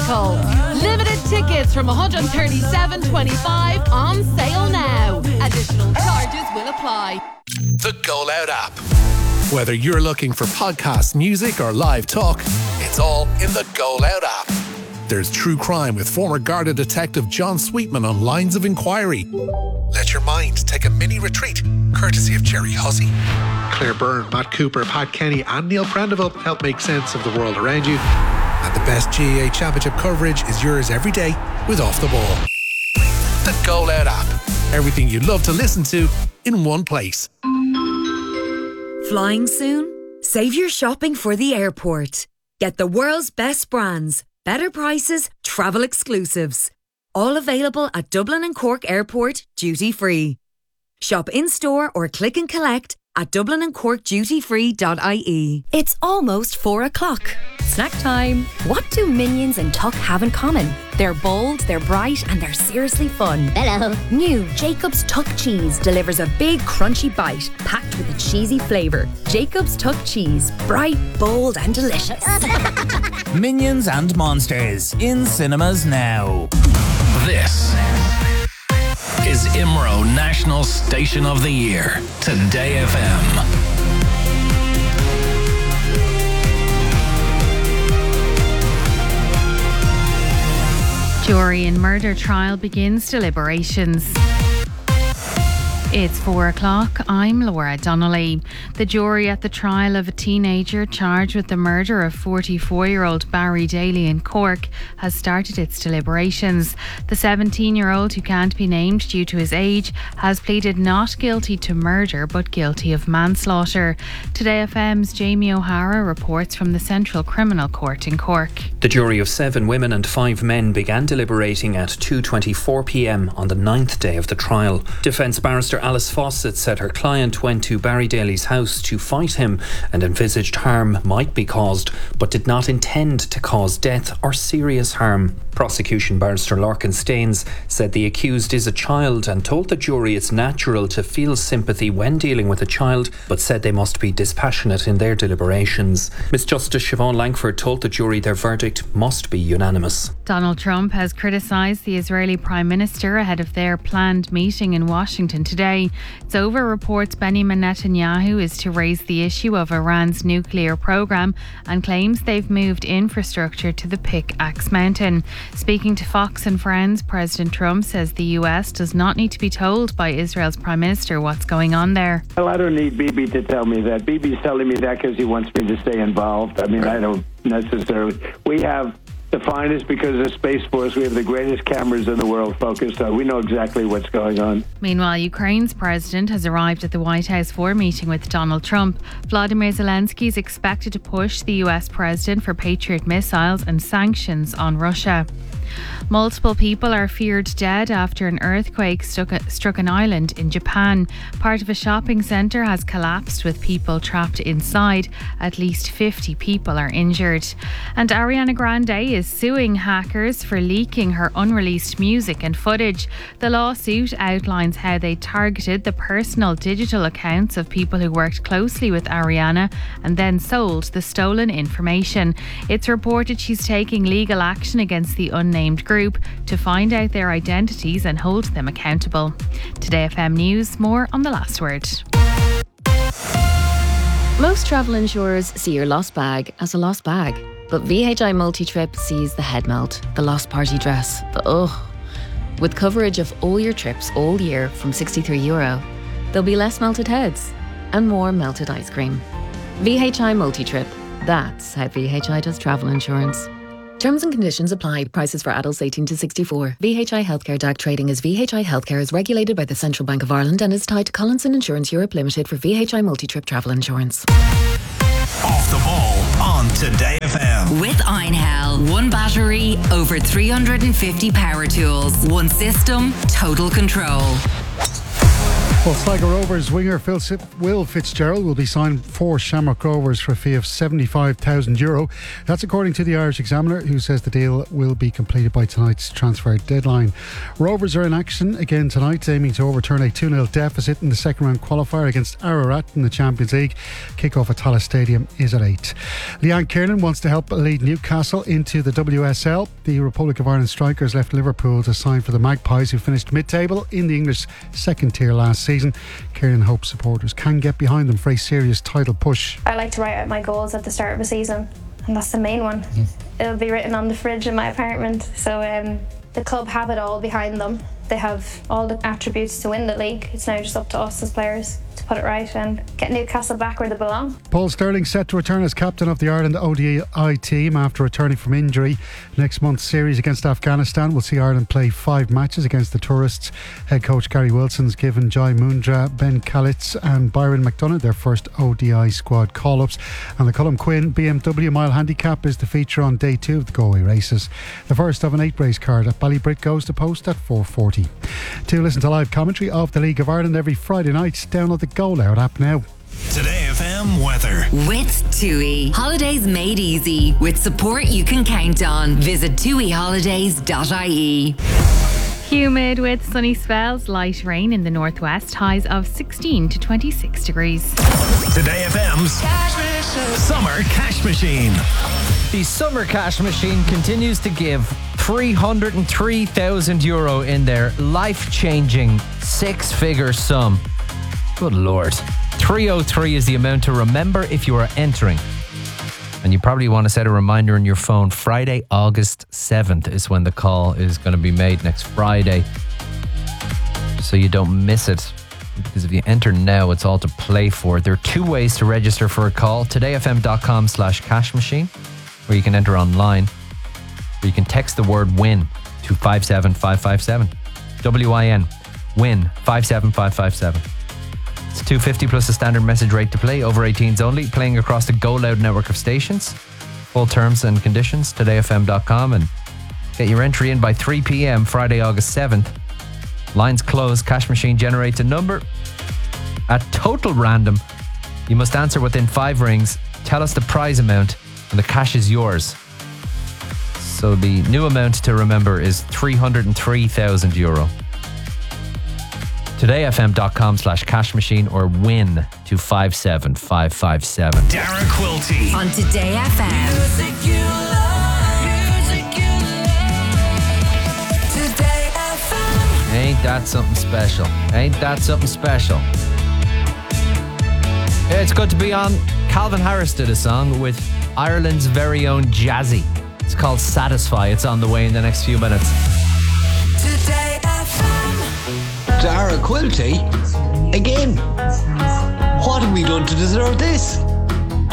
musical. Limited tickets from $137.25 on sale now. Additional charges will apply. The Go Loud app. Whether you're looking for podcast, music or live talk, it's all in the Go Loud app. There's true crime with former Garda detective John Sweetman on Lines of Inquiry. Let your mind take a mini retreat, courtesy of Jerry Hussey. Claire Byrne, Matt Cooper, Pat Kenny and Neil Prendeville help make sense of the world around you. And the best GAA Championship coverage is yours every day with Off the Ball. The Go Loud app. Everything you love to listen to in one place. Flying soon? Save your shopping for the airport. Get the world's best brands, better prices, travel exclusives. All available at Dublin and Cork Airport, duty free. Shop in-store or click and collect at dublinandcorkdutyfree.ie. It's almost 4 o'clock. Snack time. What do Minions and Tuck have in common? They're bold, they're bright, and they're seriously fun. Hello. New Jacob's Tuck Cheese delivers a big crunchy bite packed with a cheesy flavour. Jacob's Tuck Cheese. Bright, bold, and delicious. Minions and Monsters in cinemas now. This is IMRO National Station of the Year. Today FM. Jury in murder trial begins deliberations. It's 4 o'clock. I'm Laura Donnelly. The jury at the trial of a teenager charged with the murder of 44-year-old Barry Daly in Cork has started its deliberations. The 17-year-old, who can't be named due to his age, has pleaded not guilty to murder but guilty of manslaughter. Today FM's Jamie O'Hara reports from the Central Criminal Court in Cork. The jury of 7 women and 5 men began deliberating at 2:24 p.m. on the 9th day of the trial. Defence barrister Alice Fawcett said her client went to Barry Daly's house to fight him and envisaged harm might be caused, but did not intend to cause death or serious harm. Prosecution barrister Larkin Staines said the accused is a child and told the jury it's natural to feel sympathy when dealing with a child, but said they must be dispassionate in their deliberations. Miss Justice Siobhan Langford told the jury their verdict must be unanimous. Donald Trump has criticised the Israeli Prime Minister ahead of their planned meeting in Washington today. It's over reports Benjamin Netanyahu is to raise the issue of Iran's nuclear programme and claims they've moved infrastructure to the Pickaxe Mountain. Speaking to Fox and Friends, President Trump says the US does not need to be told by Israel's Prime Minister what's going on there. Well, I don't need Bibi to tell me that. Bibi's telling me that because he wants me to stay involved. I mean, I don't necessarily. We have the finest, because of Space Force, we have the greatest cameras in the world focused on. We know exactly what's going on. Meanwhile, Ukraine's president has arrived at the White House for a meeting with Donald Trump. Vladimir Zelensky is expected to push the US president for Patriot missiles and sanctions on Russia. Multiple people are feared dead after an earthquake struck an island in Japan. Part of a shopping centre has collapsed with people trapped inside. At least 50 people are injured. And Ariana Grande is suing hackers for leaking her unreleased music and footage. The lawsuit outlines how they targeted the personal digital accounts of people who worked closely with Ariana and then sold the stolen information. It's reported she's taking legal action against the unnamed group to find out their identities and hold them accountable. Today FM News, more on the last word. Most travel insurers see your lost bag as a lost bag, but VHI Multi-Trip sees the head melt, the lost party dress, the ugh. With coverage of all your trips all year from €63, there'll be less melted heads and more melted ice cream. VHI Multi-Trip, that's how VHI does travel insurance. Terms and conditions apply. Prices for adults 18 to 64. VHI Healthcare DAC trading as VHI Healthcare is regulated by the Central Bank of Ireland and is tied to Collinson Insurance Europe Limited for VHI Multi-Trip travel insurance. Off the Ball on Today FM. With Einhell. One battery, over 350 power tools. One system, total control. Well, Sligo Rovers winger Will Fitzgerald will be signed for Shamrock Rovers for a fee of €75,000. That's according to the Irish Examiner, who says the deal will be completed by tonight's transfer deadline. Rovers are in action again tonight, aiming to overturn a 2-0 deficit in the second round qualifier against Ararat in the Champions League. Kick-off at Tallaght Stadium is at 8. Leanne Kiernan wants to help lead Newcastle into the WSL. The Republic of Ireland strikers left Liverpool to sign for the Magpies, who finished mid-table in the English second tier last season. Kieran hopes supporters can get behind them for a serious title push. I like to write out my goals at the start of a season, and that's the main one. It'll be written on the fridge in my apartment. So the club have it all behind them. They have all the attributes to win the league. It's now just up to us as players to put it right and get Newcastle back where they belong. Paul Sterling set to return as captain of the Ireland ODI team after returning from injury. Next month's series against Afghanistan will see Ireland play 5 matches against the tourists. Head coach Gary Wilson's given Jai Mundra, Ben Kalitz and Byron McDonough their first ODI squad call-ups. And the Cullum Quinn BMW Mile Handicap is the feature on day 2 of the Galway races. The first of an 8-race card at Ballybrit goes to post at 4:40. To listen to live commentary of the League of Ireland every Friday night, download the Go Loud app now. Today FM weather. With TUI. Holidays made easy. With support you can count on. Visit tuiholidays.ie. Humid with sunny spells, light rain in the northwest, highs of 16 to 26 degrees. Today FM's Summer Cash Machine. The Summer Cash Machine continues to give €303,000 in their life-changing 6-figure sum. Good Lord. 303 is the amount to remember if you are entering. And you probably want to set a reminder on your phone. Friday, August 7th is when the call is going to be made, next Friday. So you don't miss it. Because if you enter now, it's all to play for. There are 2 ways to register for a call. todayfm.com/cash machine, where you can enter online. Or you can text the word WIN to 57557. WIN. WIN 57557. It's $2.50 plus a standard message rate to play. Over 18s only. Playing across the Go Loud network of stations. Full terms and conditions. todayfm.com, and get your entry in by 3 p.m. Friday, August 7th. Lines closed. Cash machine generates a number at total random. You must answer within 5 rings. Tell us the prize amount, and the cash is yours. So the new amount to remember is €303,000. todayfm.com/cash machine or WIN to 57557. Dara Quilty. On Today FM. Music you love. Today FM. Ain't that something special? Ain't that something special? It's good to be on. Calvin Harris did a song with Ireland's very own Jazzy. It's called Satisfy. It's on the way in the next few minutes. Today FM. Dara Quilty? Again? What have we done to deserve this?